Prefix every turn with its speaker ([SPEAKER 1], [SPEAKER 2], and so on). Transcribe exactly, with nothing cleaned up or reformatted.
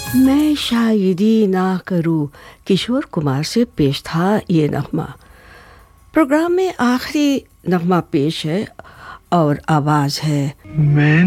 [SPEAKER 1] मैं शायरी ना करूं, किशोर कुमार से पेश था ये नगमा। प्रोग्राम में आखिरी नगमा पेश है और आवाज़ है
[SPEAKER 2] मैं